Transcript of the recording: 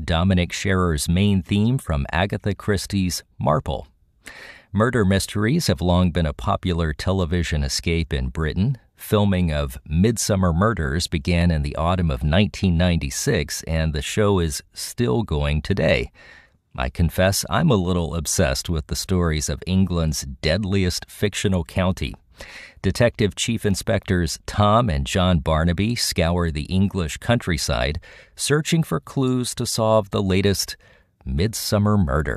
Dominic Scherer's main theme from Agatha Christie's Marple. Murder mysteries have long been a popular television escape in Britain. Filming of Midsummer Murders began in the autumn of 1996, and the show is still going today. I confess I'm a little obsessed with the stories of England's deadliest fictional county. Detective Chief Inspectors Tom and John Barnaby scour the English countryside, searching for clues to solve the latest Midsummer murder.